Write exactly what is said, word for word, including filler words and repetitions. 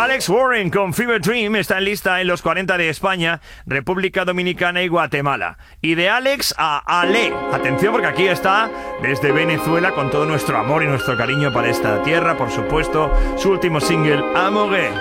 Alex Warren con Fever Dream está en lista en los cuarenta de España, República Dominicana y Guatemala. Y de Alex a Ale. Atención porque aquí está desde Venezuela con todo nuestro amor y nuestro cariño para esta tierra, por supuesto, su último single, Amore.